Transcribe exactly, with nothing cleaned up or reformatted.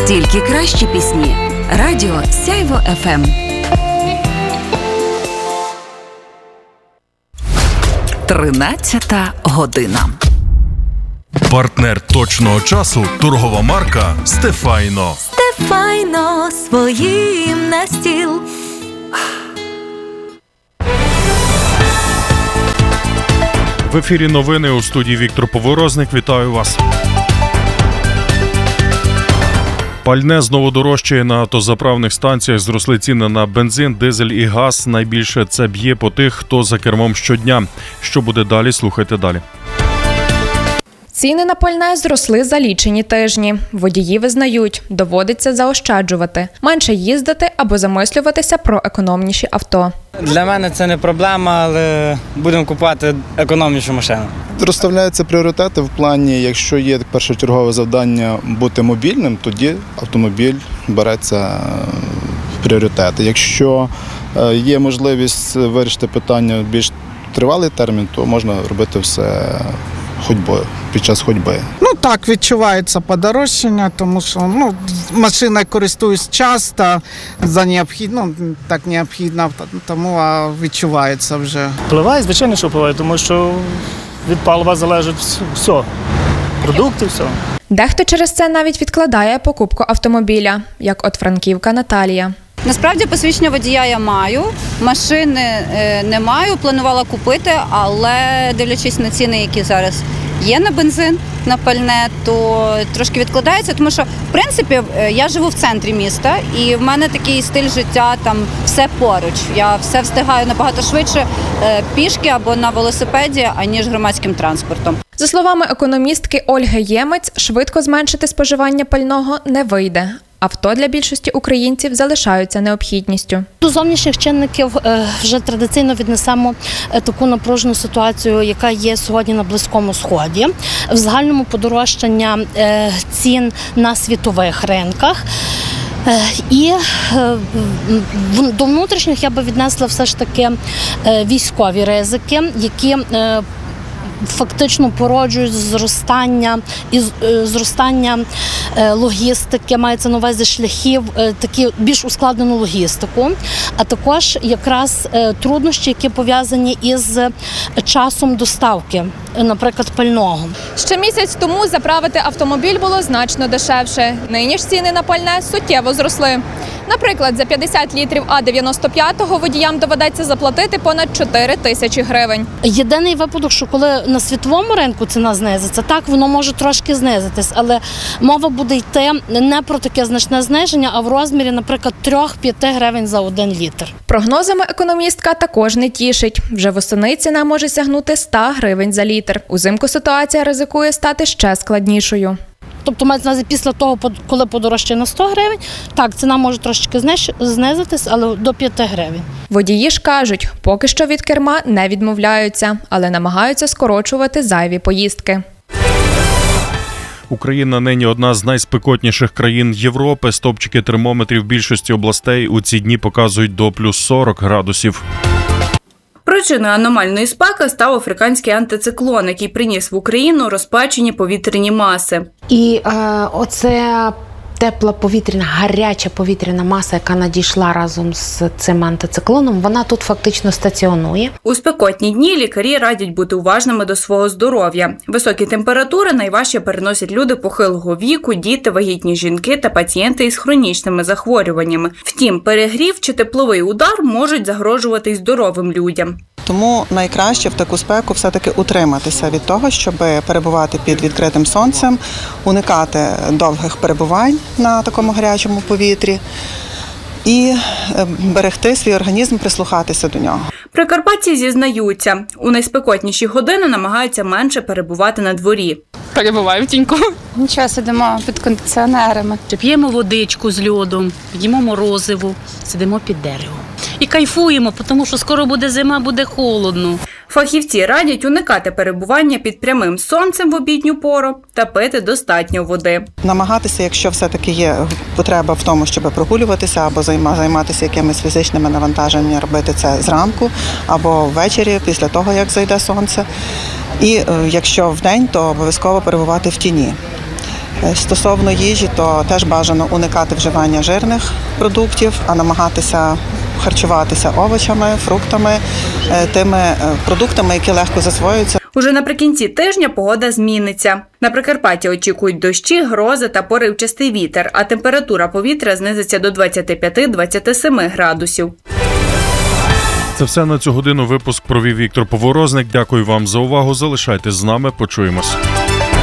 Тільки кращі пісні. Радіо Сяйво еф ем. Тринадцята година. Партнер точного часу – торгова марка «Стефайно». Стефайно своїм на стіл. В ефірі новини, у студії Віктор Поворозник. Вітаю вас. Пальне знову дорожчає. На автозаправних станціях зросли ціни на бензин, дизель і газ. Найбільше це б'є по тих, хто за кермом щодня. Що буде далі, слухайте далі. Ціни на пальне зросли за лічені тижні. Водії визнають, доводиться заощаджувати, менше їздити або замислюватися про економніші авто. Для мене це не проблема, але будемо купувати економнішу машину. Розставляються пріоритети в плані, якщо є першочергове завдання бути мобільним, тоді автомобіль береться в пріоритети. Якщо є можливість вирішити питання в більш тривалий термін, то можна робити все ходьбою, під час ходьби. Ну так, відчувається подорожчання, тому що ну, машиною користуюсь часто, за необхідно, ну, так необхідно, тому а відчувається вже. Впливає, звичайно, що впливає, тому що від палива залежить все, продукти, все. Дехто через це навіть відкладає покупку автомобіля, як от франківка Наталія. Насправді посвідчення водія я маю, машини не маю, планувала купити, але дивлячись на ціни, які зараз є на бензин, на пальне, то трошки відкладається, тому що, в принципі, я живу в центрі міста і в мене такий стиль життя, там все поруч. Я все встигаю набагато швидше пішки або на велосипеді, аніж громадським транспортом. За словами економістки Ольги Ємець, швидко зменшити споживання пального не вийде. Авто для більшості українців залишаються необхідністю. До зовнішніх чинників вже традиційно віднесемо таку напружену ситуацію, яка є сьогодні на Близькому Сході. В загальному подорожчання цін на світових ринках. І до внутрішніх я би віднесла все ж таки військові ризики, які фактично породжують зростання і зростання логістики, мається на увазі шляхів, такі більш ускладнену логістику, а також якраз труднощі, які пов'язані із часом доставки, наприклад, пального. Ще місяць тому заправити автомобіль було значно дешевше. Нині ж ціни на пальне суттєво зросли. Наприклад, за п'ятдесят літрів А дев'яносто п'ятого водіям доведеться заплатити понад чотири тисячі гривень. Єдиний випадок, що коли на світовому ринку ціна знизиться, так, воно може трошки знизитись, але мова буде йти не про таке значне зниження, а в розмірі, наприклад, три-п'ять гривень за один літр. Прогнозами економістка також не тішить. Вже восени ціна може сягнути сто гривень за літр. Узимку ситуація ризикує стати ще складнішою. Тобто, мається на увазі, після того, коли подорожчає на сто гривень, так, ціна може трошки знизитись, але до п'яти гривень. Водії ж кажуть, поки що від керма не відмовляються, але намагаються скорочувати зайві поїздки. Україна нині одна з найспекотніших країн Європи. Стопчики термометрів більшості областей у ці дні показують до плюс сорок градусів. Причиною аномальної спеки став африканський антициклон, який приніс в Україну розпечені повітряні маси. І е, оце тепла повітряна, гаряча повітряна маса, яка надійшла разом з цим антициклоном, вона тут фактично стаціонує. У спекотні дні лікарі радять бути уважними до свого здоров'я. Високі температури найважче переносять люди похилого віку, діти, вагітні жінки та пацієнти із хронічними захворюваннями. Втім, перегрів чи тепловий удар можуть загрожувати й здоровим людям. Тому найкраще в таку спеку все-таки утриматися від того, щоб перебувати під відкритим сонцем, уникати довгих перебувань на такому гарячому повітрі і берегти свій організм, прислухатися до нього. Прикарпатці зізнаються, у найспекотніші години намагаються менше перебувати на дворі. Перебуваю в тіньку. Нічого, сидимо під кондиціонерами. П'ємо водичку з льодом, їмо морозиво, сидимо під деревом. І кайфуємо, тому що скоро буде зима, буде холодно. Фахівці радять уникати перебування під прямим сонцем в обідню пору та пити достатньо води. Намагатися, якщо все-таки є потреба в тому, щоб прогулюватися або займатися якимись фізичними навантаженнями, робити це зранку або ввечері, після того, як зайде сонце. І якщо вдень, то обов'язково перебувати в тіні. Стосовно їжі, то теж бажано уникати вживання жирних продуктів, а намагатися харчуватися овочами, фруктами, тими продуктами, які легко засвоюються. Уже наприкінці тижня погода зміниться. На Прикарпатті очікують дощі, грози та поривчастий вітер, а температура повітря знизиться до двадцять п'ять - двадцять сім градусів. Це все на цю годину. Випуск провів Віктор Поворозник. Дякую вам за увагу. Залишайтесь з нами. Почуємось.